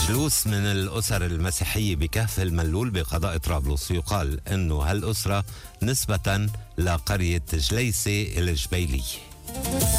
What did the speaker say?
جلوس من الأسر المسيحية بكهف الملول بقضاء طرابلس. يقال أنه هالأسرة نسبة لقرية جليسة الجبيلية.